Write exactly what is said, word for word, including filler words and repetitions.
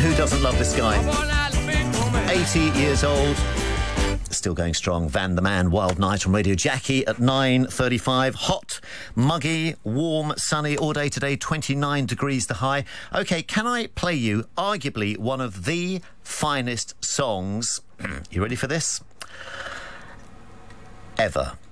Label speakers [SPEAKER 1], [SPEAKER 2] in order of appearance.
[SPEAKER 1] Who doesn't love this guy? eighty years old. Still going strong. Van the Man, Wild Night on Radio Jackie at nine thirty-five. Hot, muggy, warm, sunny all day today. twenty-nine degrees the high. OK, can I play you arguably one of the finest songs, you ready for this, ever?